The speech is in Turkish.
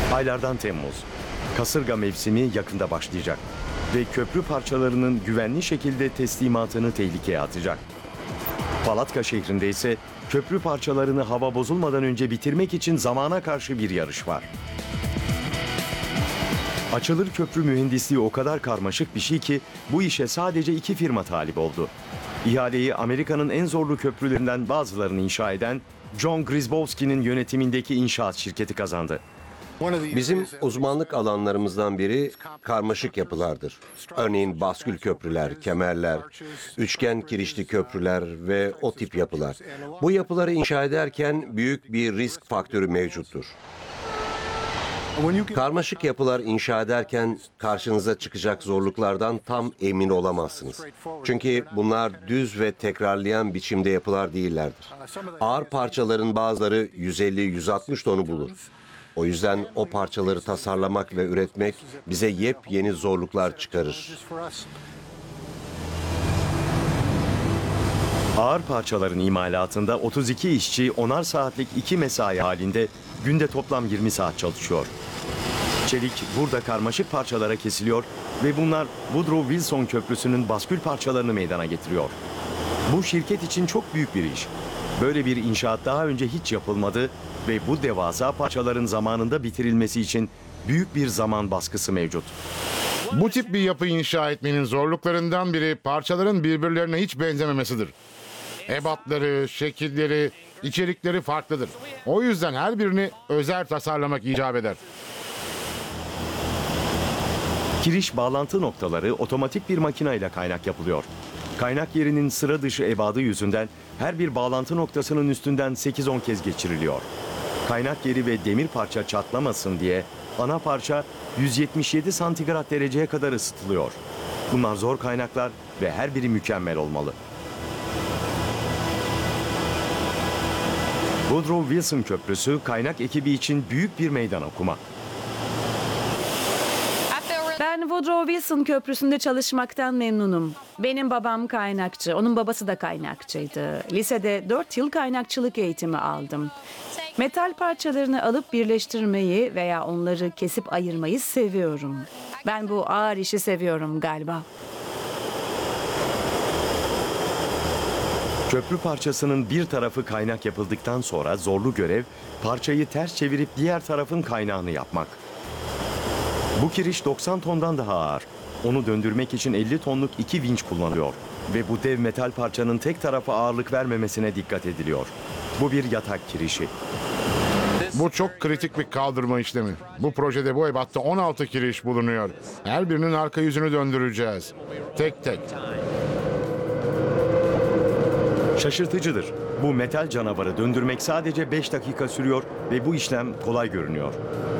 Aylardan Temmuz. Kasırga mevsimi yakında başlayacak ve köprü parçalarının güvenli şekilde teslimatını tehlikeye atacak. Palatka şehrinde ise köprü parçalarını hava bozulmadan önce bitirmek için zamana karşı bir yarış var. Açılır köprü mühendisliği o kadar karmaşık bir şey ki bu işe sadece 2 firma talip oldu. İhaleyi Amerika'nın en zorlu köprülerinden bazılarını inşa eden John Grzybowski'nin yönetimindeki inşaat şirketi kazandı. Bizim uzmanlık alanlarımızdan biri karmaşık yapılardır. Örneğin baskül köprüler, kemerler, üçgen kirişli köprüler ve o tip yapılar. Bu yapıları inşa ederken büyük bir risk faktörü mevcuttur. Karmaşık yapılar inşa ederken karşınıza çıkacak zorluklardan tam emin olamazsınız. Çünkü bunlar düz ve tekrarlayan biçimde yapılar değillerdir. Ağır parçaların bazıları 150-160 tonu bulur. O yüzden o parçaları tasarlamak ve üretmek bize yepyeni zorluklar çıkarır. Ağır parçaların imalatında 32 işçi 10'ar saatlik 2 mesai halinde günde toplam 20 saat çalışıyor. Çelik burada karmaşık parçalara kesiliyor ve bunlar Woodrow Wilson Köprüsü'nün baskül parçalarını meydana getiriyor. Bu şirket için çok büyük bir iş. Böyle bir inşaat daha önce hiç yapılmadı ve bu devasa parçaların zamanında bitirilmesi için büyük bir zaman baskısı mevcut. Bu tip bir yapı inşa etmenin zorluklarından biri parçaların birbirlerine hiç benzememesidir. Ebatları, şekilleri, içerikleri farklıdır. O yüzden her birini özel tasarlamak icap eder. Kiriş bağlantı noktaları otomatik bir makineyle kaynak yapılıyor. Kaynak yerinin sıra dışı ebadı yüzünden her bir bağlantı noktasının üstünden 8-10 kez geçiriliyor. Kaynak yeri ve demir parça çatlamasın diye ana parça 177 santigrat dereceye kadar ısıtılıyor. Bunlar zor kaynaklar ve her biri mükemmel olmalı. Woodrow Wilson Köprüsü kaynak ekibi için büyük bir meydan okuma. Ben Woodrow Wilson Köprüsü'nde çalışmaktan memnunum. Benim babam kaynakçı, onun babası da kaynakçıydı. Lisede 4 yıl kaynakçılık eğitimi aldım. Metal parçalarını alıp birleştirmeyi veya onları kesip ayırmayı seviyorum. Ben bu ağır işi seviyorum galiba. Köprü parçasının bir tarafı kaynak yapıldıktan sonra zorlu görev parçayı ters çevirip diğer tarafın kaynağını yapmak. Bu kiriş 90 tondan daha ağır. Onu döndürmek için 50 tonluk 2 vinç kullanılıyor. Ve bu dev metal parçanın tek tarafa ağırlık vermemesine dikkat ediliyor. Bu bir yatak kirişi. Bu çok kritik bir kaldırma işlemi. Bu projede bu ebatta 16 kiriş bulunuyor. Her birinin arka yüzünü döndüreceğiz. Tek tek. Şaşırtıcıdır. Bu metal canavarı döndürmek sadece 5 dakika sürüyor ve bu işlem kolay görünüyor.